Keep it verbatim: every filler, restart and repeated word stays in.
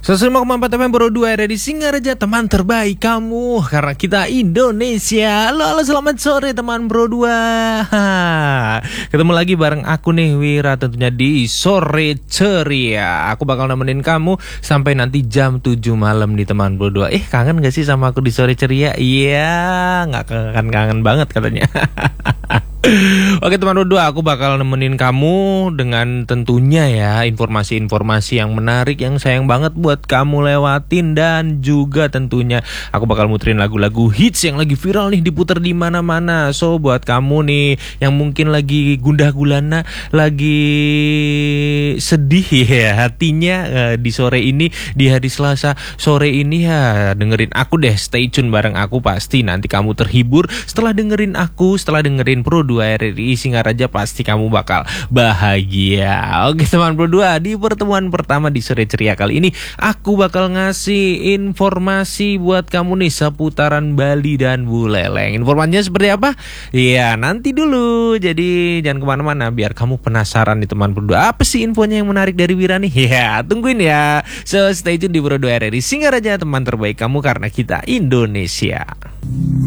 seratus lima koma empat F M Bro dua ada di Singaraja, teman terbaik kamu karena kita Indonesia. Halo, halo, selamat sore teman Bro dua. Ketemu lagi bareng aku nih Wira, tentunya di Sore Ceria. Aku bakal nemenin kamu sampai nanti jam tujuh malam nih teman Bro dua. Eh, kangen gak sih sama aku di Sore Ceria? Iya, gak kangen-kangen banget katanya. Oke teman Bro dua, aku bakal nemenin kamu dengan tentunya ya informasi-informasi yang menarik yang sayang banget buat kamu lewatin, dan juga tentunya aku bakal muterin lagu-lagu hits yang lagi viral nih, diputer di mana-mana. So buat kamu nih yang mungkin lagi gundah gulana, lagi sedih ya hatinya uh, di sore ini, di hari Selasa sore ini, ya dengerin aku deh, stay tune bareng aku, pasti nanti kamu terhibur setelah dengerin aku, setelah dengerin Pro dua R R I Singaraja, pasti kamu bakal bahagia. Oke teman Pro dua, di pertemuan pertama di Sore Ceria kali ini aku bakal ngasih informasi buat kamu nih seputaran Bali dan Buleleng. Informasinya seperti apa? Ya nanti dulu, jadi jangan kemana-mana biar kamu penasaran nih teman Pro dua, apa sih infonya yang menarik dari Wira nih? Ya tungguin ya. So stay tune di Pro dua R R I Singaraja, teman terbaik kamu karena kita Indonesia.